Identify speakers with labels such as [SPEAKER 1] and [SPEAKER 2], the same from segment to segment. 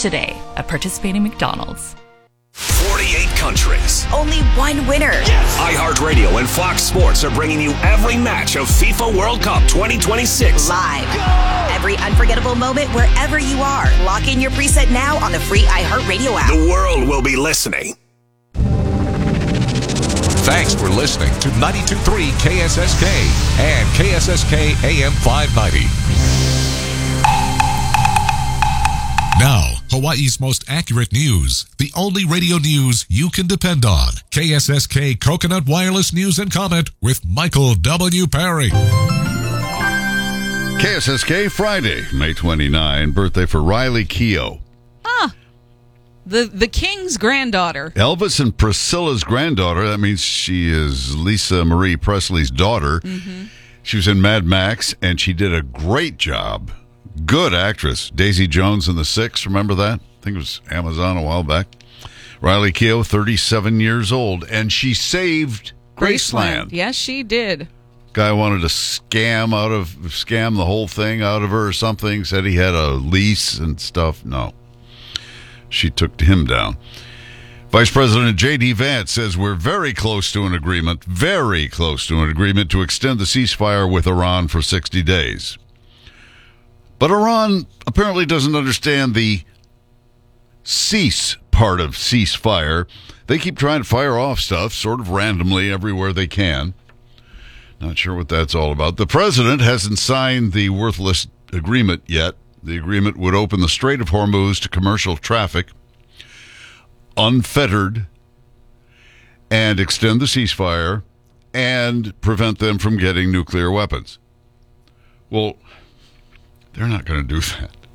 [SPEAKER 1] today at participating McDonald's.
[SPEAKER 2] 48 countries.
[SPEAKER 3] Only one winner.
[SPEAKER 2] Yes! iHeartRadio and Fox Sports are bringing you every match of FIFA World Cup 2026.
[SPEAKER 3] Live. Go! Every unforgettable moment wherever you are. Lock in your preset now on the free iHeartRadio app.
[SPEAKER 2] The world will be listening.
[SPEAKER 4] Thanks for listening to 92.3 KSSK and KSSK AM 590. Now, Hawaii's most accurate news. The only radio news you can depend on. KSSK Coconut Wireless News and Comment with Michael W. Perry.
[SPEAKER 5] KSSK Friday, May 29, birthday for Riley Keough.
[SPEAKER 6] The king's granddaughter.
[SPEAKER 5] Elvis and Priscilla's granddaughter. That means she is Lisa Marie Presley's daughter. Mm-hmm. She was in Mad Max, and she did a great job. Good actress. Daisy Jones and the Six, remember that? I think it was Amazon a while back. Riley Keough, 37 years old, and she saved Graceland.
[SPEAKER 6] Yes, she did.
[SPEAKER 5] Guy wanted to scam the whole thing out of her or something, said he had a lease and stuff. No. She took him down. Vice President J.D. Vance says we're very close to an agreement to extend the ceasefire with Iran for 60 days. But Iran apparently doesn't understand the cease part of ceasefire. They keep trying to fire off stuff sort of randomly everywhere they can. Not sure what that's all about. The president hasn't signed the worthless agreement yet. The agreement would open the Strait of Hormuz to commercial traffic, unfettered, and extend the ceasefire and prevent them from getting nuclear weapons. Well, they're not going to do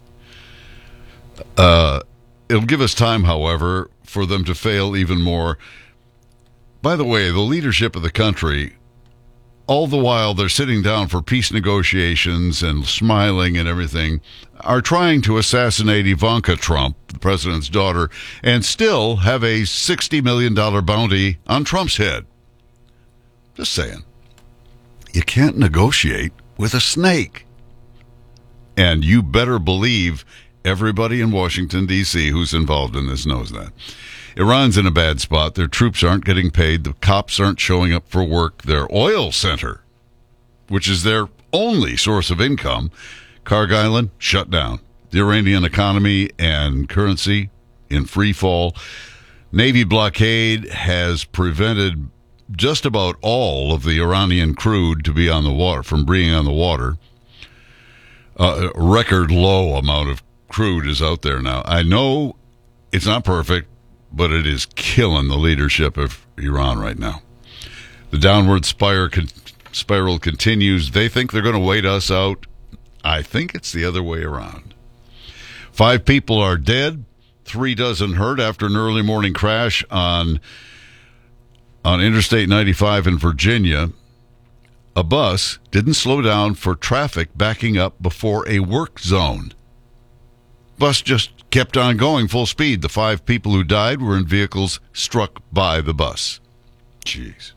[SPEAKER 5] that. It'll give us time, however, for them to fail even more. By the way, the leadership of the country, all the while they're sitting down for peace negotiations and smiling and everything, are trying to assassinate Ivanka Trump, the president's daughter, and still have a $60 million bounty on Trump's head. Just saying. You can't negotiate with a snake. And you better believe everybody in Washington, D.C. who's involved in this knows that. Iran's in a bad spot. Their troops aren't getting paid. The cops aren't showing up for work. Their oil center, which is their only source of income, Kharg Island, shut down. The Iranian economy and currency in free fall. Navy blockade has prevented just about all of the Iranian crude to be on the water, from being on the water. A record low amount of crude is out there now. I know it's not perfect, but it is killing the leadership of Iran right now. The downward spiral continues. They think they're going to wait us out. I think it's the other way around. 5 people are dead. 3 dozen hurt after an early morning crash on Interstate 95 in Virginia. A bus didn't slow down for traffic backing up before a work zone. Bus just kept on going full speed. The 5 people who died were in vehicles struck by the bus. Jeez.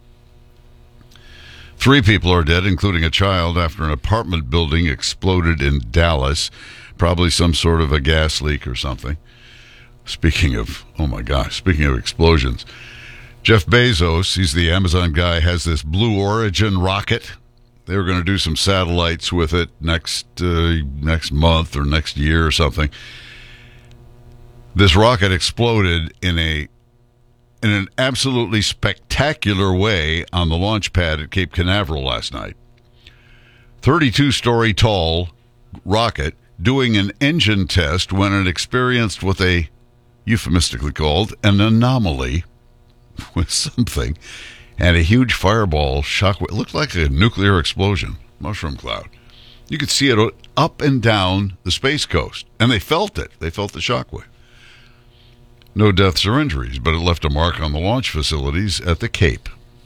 [SPEAKER 5] 3 people are dead, including a child, after an apartment building exploded in Dallas. Probably some sort of a gas leak or something. Speaking of explosions. Jeff Bezos, he's the Amazon guy, has this Blue Origin rocket. They were going to do some satellites with it next month or next year or something. This rocket exploded in an absolutely spectacular way on the launch pad at Cape Canaveral last night. 32-story tall rocket doing an engine test when it experienced what they euphemistically called an anomaly with something, and a huge fireball shock. It looked like a nuclear explosion, mushroom cloud. You could see it up and down the Space Coast, and they felt it. They felt the shockwave. No deaths or injuries, but it left a mark on the launch facilities at the Cape.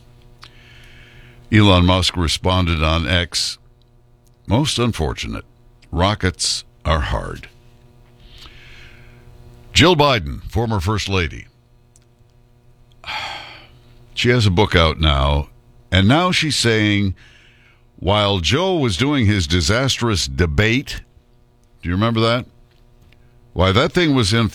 [SPEAKER 5] Elon Musk responded on X, "Most unfortunate. Rockets are hard." Jill Biden, former First Lady. She has a book out now, and now she's saying, while Joe was doing his disastrous debate, do you remember that? Why, that thing was in